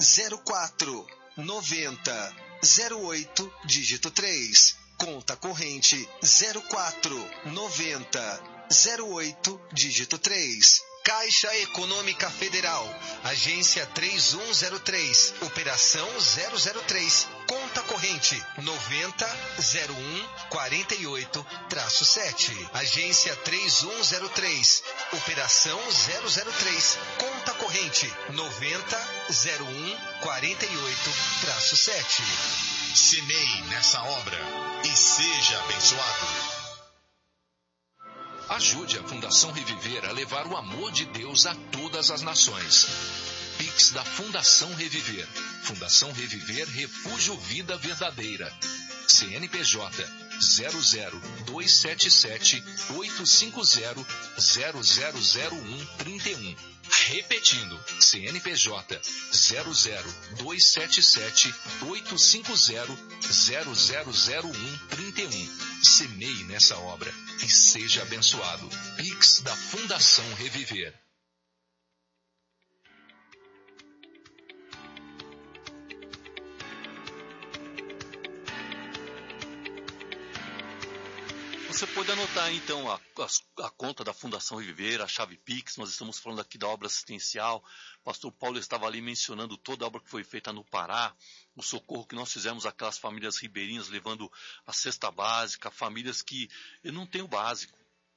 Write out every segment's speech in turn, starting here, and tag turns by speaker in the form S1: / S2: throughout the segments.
S1: 04 90 08 dígito 3. Conta corrente 04 90 08 dígito 3. Caixa Econômica Federal, agência 3103, operação 003, conta corrente 900148-7, agência 3103, operação 003, conta corrente 900148-7.
S2: Semeie nessa obra e seja abençoado.
S3: Ajude a Fundação Reviver a levar o amor de Deus a todas as nações. Pix da Fundação Reviver. Fundação Reviver Refúgio Vida Verdadeira. CNPJ 00277 850 000131. Repetindo, CNPJ 00277 850 000131. Semeie nessa obra e seja abençoado. Pix da Fundação Reviver.
S4: Você pode anotar então a conta da Fundação Reviver, a chave Pix. Nós estamos falando aqui da obra assistencial. O pastor Paulo estava ali mencionando toda a obra que foi feita no Pará, o socorro que nós fizemos àquelas famílias ribeirinhas, levando a cesta básica, famílias que não têm o básico.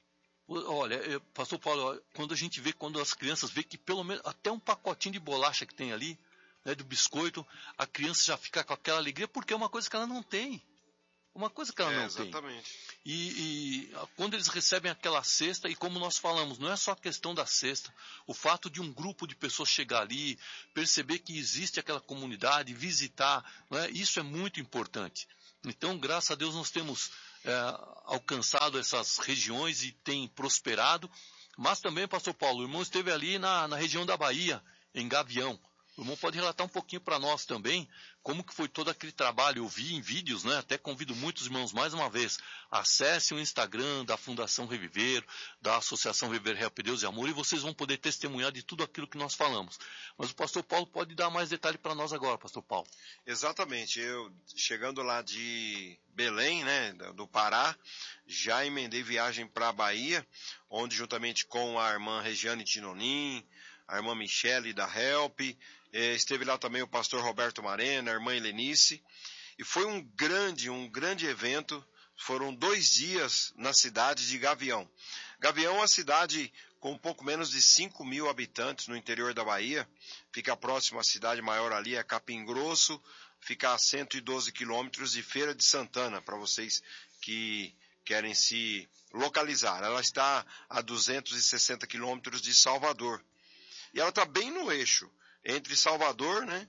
S4: Olha, pastor Paulo, quando a gente vê, quando as crianças vê que pelo menos até um pacotinho de bolacha que tem ali, né, do biscoito, a criança já fica com aquela alegria, porque é uma coisa que ela não tem. Uma coisa que ela não
S5: exatamente.
S4: tem. E quando eles recebem aquela cesta, e como nós falamos, não é só a questão da cesta, o fato de um grupo de pessoas chegar ali, perceber que existe aquela comunidade, visitar, né, isso é muito importante. Então, graças a Deus, nós temos alcançado essas regiões e tem prosperado, mas também, pastor Paulo, o irmão esteve ali na região da Bahia, em Gavião. O irmão pode relatar um pouquinho para nós também como que foi todo aquele trabalho. Eu vi em vídeos, né? Até convido muitos irmãos mais uma vez. Acesse o Instagram da Fundação Reviver, da Associação Reviver Help Deus e Amor, e vocês vão poder testemunhar de tudo aquilo que nós falamos. Mas o pastor Paulo pode dar mais detalhe para nós agora, pastor Paulo.
S5: Exatamente. Eu, chegando lá de Belém, né, do Pará, já emendei viagem para a Bahia, onde juntamente com a irmã Regiane Tinonim, a irmã Michele da Help, esteve lá também o pastor Roberto Marena, a irmã Helenice, e foi um grande evento. Foram 2 dias na cidade de Gavião. Gavião é uma cidade com um pouco menos de 5.000 habitantes no interior da Bahia, fica próximo à cidade maior ali, é Capim Grosso, fica a 112 quilômetros de Feira de Santana, para vocês que querem se localizar. Ela está a 260 quilômetros de Salvador. E ela está bem no eixo, entre Salvador, né,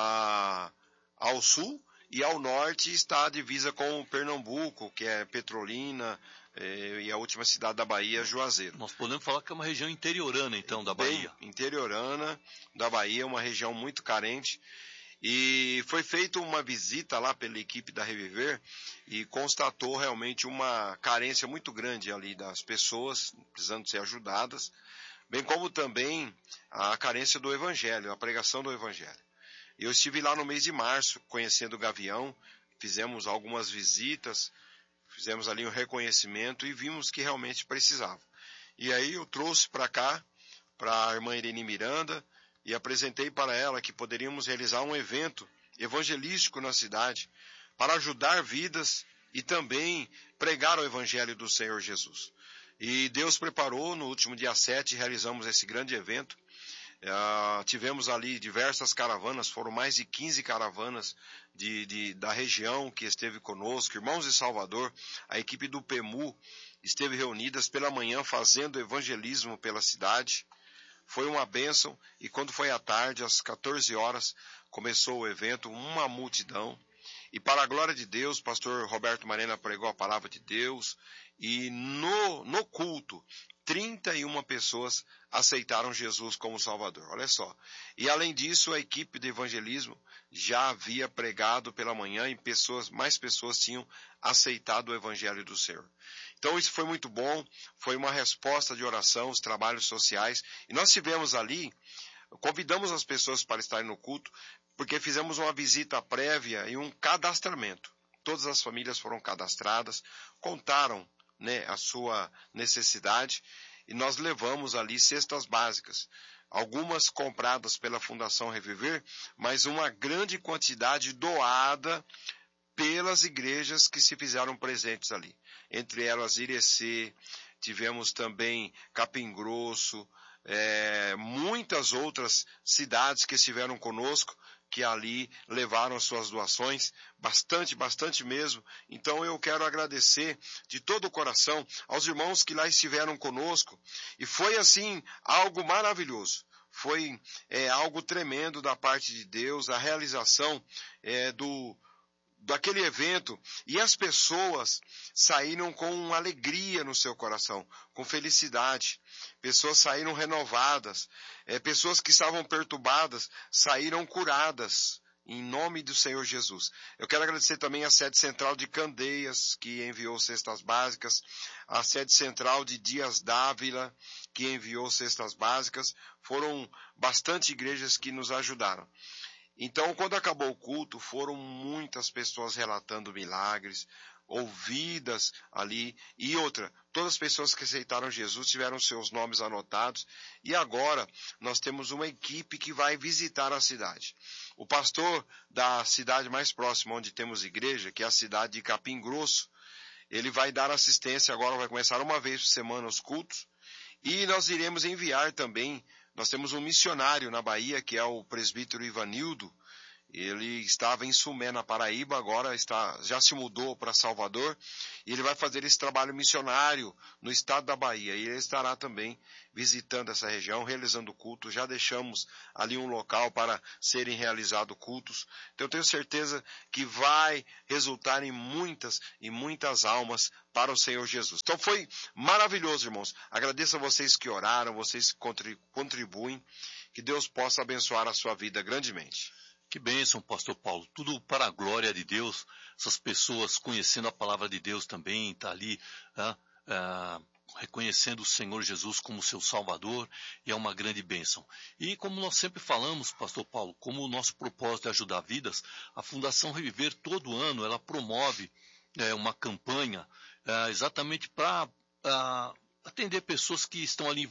S5: ao sul, e ao norte está a divisa com Pernambuco, que é Petrolina, e a última cidade da Bahia, Juazeiro.
S4: Nós podemos falar que é uma região interiorana, então, da Bahia.
S5: Bem interiorana da Bahia, uma região muito carente. E foi feita uma visita lá pela equipe da Reviver e constatou realmente uma carência muito grande ali das pessoas precisando ser ajudadas, bem como também a carência do Evangelho, a pregação do Evangelho. Eu estive lá no mês de março, conhecendo o Gavião, fizemos algumas visitas, fizemos ali um reconhecimento e vimos que realmente precisava. E aí eu trouxe para cá, para a irmã Irene Miranda, e apresentei para ela que poderíamos realizar um evento evangelístico na cidade, para ajudar vidas e também pregar o Evangelho do Senhor Jesus. E Deus preparou, no último dia 7, realizamos esse grande evento. Tivemos ali diversas caravanas, foram mais de 15 caravanas da região que esteve conosco, irmãos de Salvador, a equipe do PEMU esteve reunidas pela manhã fazendo evangelismo pela cidade. Foi uma bênção, e quando foi à tarde, às 14 horas, começou o evento, uma multidão. E para a glória de Deus, o pastor Roberto Marena pregou a palavra de Deus, e no culto, 31 pessoas aceitaram Jesus como Salvador. Olha só. E além disso, a equipe de evangelismo já havia pregado pela manhã e mais pessoas tinham aceitado o Evangelho do Senhor. Então isso foi muito bom, foi uma resposta de oração, os trabalhos sociais. E nós tivemos ali convidamos as pessoas para estarem no culto, porque fizemos uma visita prévia e um cadastramento. Todas as famílias foram cadastradas, contaram, né, a sua necessidade, e nós levamos ali cestas básicas. Algumas compradas pela Fundação Reviver, mas uma grande quantidade doada pelas igrejas que se fizeram presentes ali. Entre elas Irecê, tivemos também Capim Grosso, muitas outras cidades que estiveram conosco, que ali levaram suas doações, bastante mesmo. Então eu quero agradecer de todo o coração aos irmãos que lá estiveram conosco, e foi assim algo maravilhoso. Foi algo tremendo da parte de Deus, a realização daquele evento, e as pessoas saíram com alegria no seu coração, com felicidade. Pessoas saíram renovadas, pessoas que estavam perturbadas saíram curadas, em nome do Senhor Jesus. Eu quero agradecer também a sede central de Candeias, que enviou cestas básicas, a sede central de Dias Dávila, que enviou cestas básicas. Foram bastante igrejas que nos ajudaram. Então, quando acabou o culto, foram muitas pessoas relatando milagres, ouvidas ali. E outra, todas as pessoas que aceitaram Jesus tiveram seus nomes anotados. E agora, nós temos uma equipe que vai visitar a cidade. O pastor da cidade mais próxima, onde temos igreja, que é a cidade de Capim Grosso, ele vai dar assistência agora, vai começar uma vez por semana os cultos. E nós iremos enviar também. Nós temos um missionário na Bahia, que é o presbítero Ivanildo. Ele estava em Sumé, na Paraíba, agora já se mudou para Salvador, e ele vai fazer esse trabalho missionário no estado da Bahia. E ele estará também visitando essa região, realizando cultos. Já deixamos ali um local para serem realizados cultos. Então eu tenho certeza que vai resultar em muitas almas para o Senhor Jesus. Então foi maravilhoso, irmãos. Agradeço a vocês que oraram, vocês que contribuem. Que Deus possa abençoar a sua vida grandemente.
S4: Que bênção, pastor Paulo. Tudo para a glória de Deus. Essas pessoas conhecendo a palavra de Deus também, está ali reconhecendo o Senhor Jesus como seu Salvador, e é uma grande bênção. E como nós sempre falamos, pastor Paulo, como o nosso propósito é ajudar vidas, a Fundação Reviver todo ano ela promove uma campanha exatamente para atender pessoas que estão ali